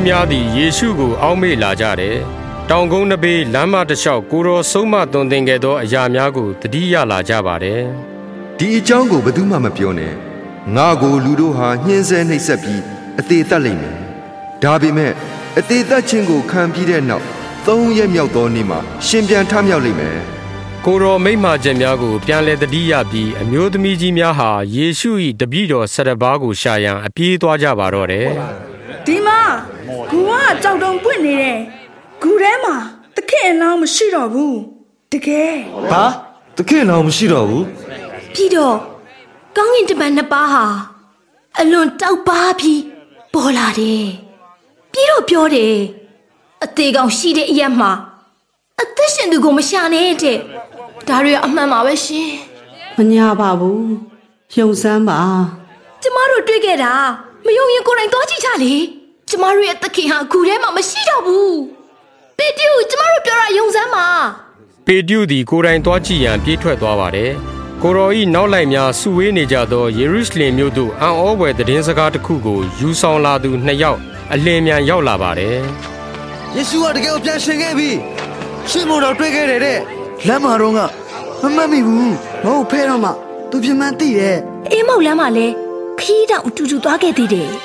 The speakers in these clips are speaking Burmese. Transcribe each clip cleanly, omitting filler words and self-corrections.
များသည်ယေရှုကိုအောက်မေ့လာကြတယ်။တောင်ကုန်းတစ်ပေးလမ်းမတစ်လျှောက်ကိုတော်ဆုံးမသွန်သင်ခဲ့သောအရာများကိုသတိရလာကြပါတယ်။ဒီအကြောင်းကိုဘယ်သူမှမပြောနဲ့။ငါကိုလူတို့ဟာညှင်းဆဲနှိပ်စက်ပြီးအသေးသက်လိမ့်မယ်။ဒါပေမဲ့အသေးသက်ခြင်းကိုခံပြီးတဲ့နောက်3 ရက်မြောက်သောနေ့မှာရှင်ပြန်ထမြောက်လိမ့်မယ်။ကိုတော်မိန့်မာချက်များကိုပြန်လည်သတိရပြီးအမျိုးသမီးကြီးများဟာယေရှု၏တပည့်တော်12ပါးကိုရှာရန်အပြေးသွားကြပါတော့တယ်။ဒီမှာဂူကကြောက်တုံပွင့်နေတယ်။ဂူထဲမှာသခင်အလောင်းမရှိတော့ဘူး။တကယ်။ဟာသခင်အလောင်းမရှိတော့ဘူး။ပြီးတော့ကောင်းကင်တမန်2ပါးဟာအလွန်တောက်ပါပြီးပေါ်လာတယ်။ပြီးတော့ပြောတယ်အသေးကောင်ရှိတဲ့အရက်မှာအသက်ရှင်သူကိုမရှာနဲ့တဲ့ဒါတွေအမှန်ပါပဲရှင်မညာပါဘူးယုံစမ်းပါကျမတို့တွေ့ခဲ့တာမယုံရင်ကိုယ်တိုင်သွားကြည့်ကြလေကျမတို့ရဲ့သခင်ဟာခုထဲမှာမရှိတော့ဘူးပေတရုကျမတို့ပြောတာယုံစမ်းပါပေတရုသည်ကိုယ်တိုင်သွားကြည့်ရန်ပြေးထွက်သွားပါတယ်ကိုရောဤနောက်လိုက်များစုဝေးနေကြသောယေရုရှလင်မြို့သို့အံ့ဩဖွယ်သတင်းစကားတစ်ခုကိုယူဆောင်လာသူ2 ယောက်အလင်းမြန်ရောက်လာပါတယ်ယေရှုကတကယ်ကိုပြန်ရှင်ခဲ့ပြီရှင်မို့တော့တွေ့ခဲ့တယ်တဲ့လမ်းမှာတော့ကမမှတ်မိဘူးမဟုတ်ဖဲတော့မှသူပြမှန်းသိတယ်အေးမောက်လမ်းမှာလဲခီးတောင်အတူတူသွားခဲ့သေးတယ်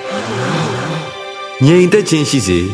ငြိမ်သက်ခြင်းရှိစေ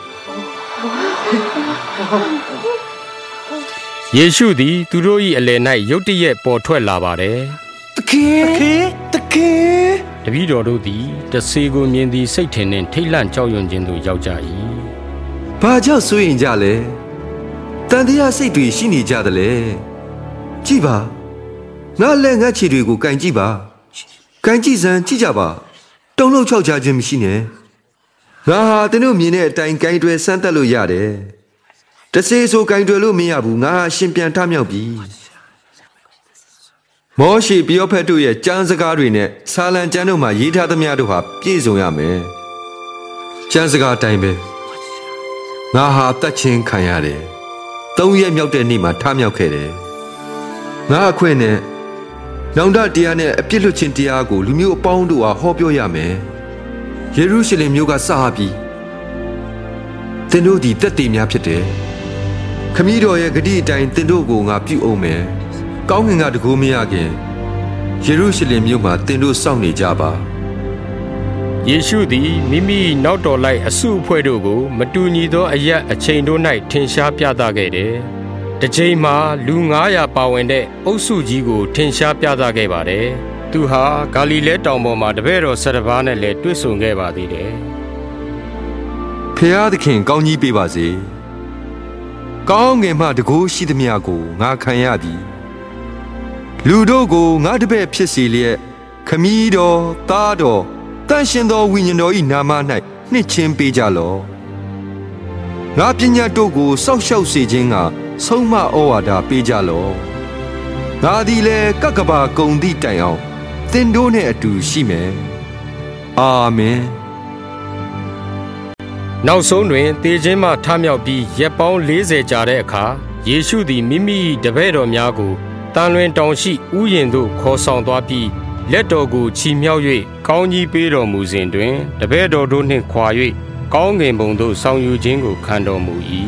ယေရှုသည်သူတို့၏အလယ်၌ရုတ်တရက်ပေါ်ထွက်လာပါတယ်တခင်တပည့်တော်တို့သည်တဆေးကိုမြင်သည်စိတ်ထင်နှင့်ထိတ်လန့်ကြောက်ရွံ့ခြင်းသို့ရောက်ကြ၏ဘာကြောင့်စိုးရင်ကြလဲတန်တရားစိတ်တွေရှိနေကြတယ်လေကြည့်ပါငါလက်ငါခြေတွေကိုကန်ကြည့်ပါကန်ကြည့်စမ်းကြည့်ကြပါတုံလုံးချောက်ချခြင်းမရှိနဲ့ငါဟာသူတို့မြင်တဲ့အတိုင်းကန်တွယ်ဆန်းသက်လို့ရတယ်တဆေးဆိုကန်တွယ်လို့မရဘူးငါဟာရှင်ပြန်ထမြောက်ပြီမောရှိပယောဖက်တို့ရဲ့ကျမ်းစကားတွေနဲ့ဆာလံကျမ်းတို့မှာရေးထားသမျှတို့ဟာပြည့်စုံရမယ်ကျမ်းစကားအတိုင်းပဲငါဟာတတ်ချင်းခံရတယ်3 ရက်မြောက်တဲ့နေ့မှာထမြောက်ခဲ့တယ်ငါအခွင့်နဲ့နောင်တတရားနဲ့အပြစ်လွတ်ခြင်းတရားကိုလူမျိုးအပေါင်းတို့ဟာဟောပြောရမယ်ယေရုရှလင်မြို့ကစပြီးသင်တို့ဒီတက်တည်များဖြစ်တယ်ခမည်းတော်ရဲ့ဂတိအတိုင်းသင်တို့ကိုငါပြုအောင်မယ်ကောင်းကင်ကတကူမရခင်ယေရုရှလင်မြို့မှာသင်တို့စောင့်နေကြပါယေရှုသည်မိမိနောက်တော်လိုက်အစုအဖွဲ့တို့ကိုမတူညီသောအရက်အချိန်တို့၌ထင်ရှားပြသခဲ့တယ်။တစ်ချိန်မှာလူ900ပါဝင်တဲ့အုပ်စုကြီးကိုထင်ရှားပြသခဲ့ပါတယ်။သူဟာဂါလိလဲတောင်ပေါ်မှာတပည့်တော်12ပါးနဲ့လည်းတွေ့ဆုံခဲ့ပါသေးတယ်။ဖျားသခင်ကောင်းကြီးပေးပါစေ။ကောင်းငယ်မှတကူရှိသမျှကိုငါခံရသည်။လူတို့ကိုငါတပည့်ဖြစ်စေလျက်ခမည်းတော်သားတော်တန်ရှင်သောဝိညာဉ်တော်၏နာမ၌နှစ်ချင်းပေးကြလော့ငါပညာတို့ကိုစောက်ရှောက်စေခြင်းကဆုံးမဩဝါဒပေးကြလော့ငါသည်လည်းကကဘာကုံသည့်တိုင်အောင်သင်တို့နှင့်အတူရှိမယ်အာမင်နောက်ဆုံးတွင်သေခြင်းမှထမြောက်ပြီးရက်ပေါင်း40ကြာတဲ့အခါယေရှုသည်မိမိတပည့်တော်များကိုတန်လွင်တောင်ရှိဥယျာဉ်သို့ခေါ်ဆောင်သွားပြီးလက်တော်ကိုချီမြှောက်၍ကောင်းကြီးပေးတော်မူစဉ်တွင်တပည့်တော်တို့နှင့်ခွာ၍ကောင်းကင်ဘုံသို့ဆောင်ယူခြင်းကိုခံတော်မူ၏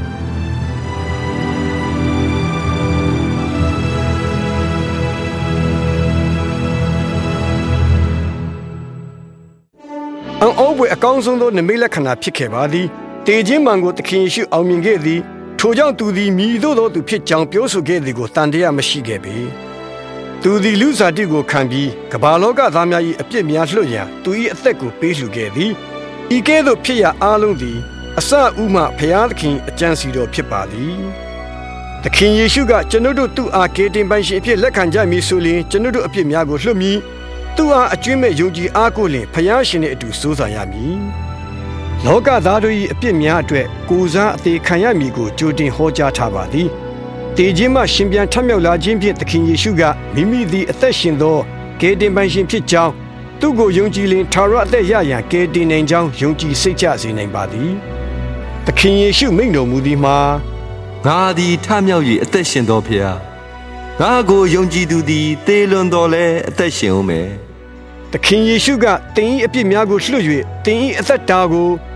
အံ့ဩဖွယ်အကောင်းဆုံးသောနိမိတ်လက္ခဏာဖြစ်ခဲ့ပါသည်တေခြင်းမှန်ကိုသခင်ယေရှုအောင်မြင်ခဲ့သည်ထိုကြောင့်သူသည်မြည်သို့သောသူဖြစ်ကြောင်းပြောဆိုခဲ့သည်ကိုတန်တရားမရှိခဲ့ပေသူသည်လူစားတိကိုခံပြီးကမ္ဘာလောကသားများ၏အပြစ်များလွှတ်ရန်သူ၏အသက်ကိုပေးလှူခဲ့သည်ဤကဲ့သို့ဖြစ်ရအားလုံးသည်အစဥမှဖျားသခင်အကြံစီတော်ဖြစ်ပါသည်သခင်ယေရှုကကျွန်ုပ်တို့သူ့အားကယ်တင်ပိုင်ရှင်အဖြစ်လက်ခံကြမည်ဆိုလျှင်ကျွန်ုပ်တို့အပြစ်များကိုလွှတ်မည်သူ့အားအကျွင့်မဲ့ယုံကြည်အားကိုလျှင်ဖျားရှင်နှင့်အတူစိုးစားရမည်လောကသားတို့၏အပြစ်များအတွက်ကိုယ်စားအသေးခံရမည်ကိုကြိုတင်ဟောကြားထားပါသည်တေခြင်းမှရှင်ပြန်ထမြောက်လာခြင်းဖြင့်သခင်ယေရှုကမိမိသည်အသက်ရှင်သောကယ်တင်ပိုင်ရှင်ဖြစ်ကြောင်းသူ့ကိုယုံကြည်လင်ထာဝရအသက်ရရန်ကယ်တင်နိုင်ကြောင်းယုံကြည်စိတ်ချစေနိုင်ပါသည်သခင်ယေရှုမိန့်တော်မူသည်မှာငါသည်ထမြောက်၍အသက်ရှင်သောဖျားငါကိုယုံကြည်သူသည်သေလွန်တော်လဲအသက်ရှင်ဦးမယ်သခင်ယေရှုကသင်၏အပြစ်များကိုလွှတ်၍သင်၏အသက်တာကို